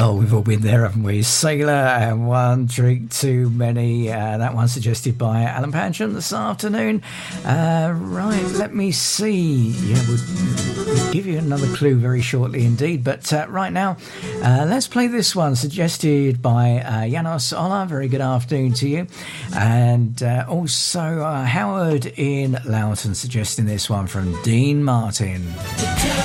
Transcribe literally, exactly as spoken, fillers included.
Oh, we've all been there, haven't we? Sailor and One Drink Too Many. Uh, that one suggested by Alan Pancham this afternoon. Uh, right, let me see. Yeah, we'll, we'll give you another clue very shortly indeed. But uh, right now, uh, let's play this one suggested by uh, Janos Ola. Very good afternoon to you. And uh, also uh, Howard in Loughton suggesting this one from Dean Martin.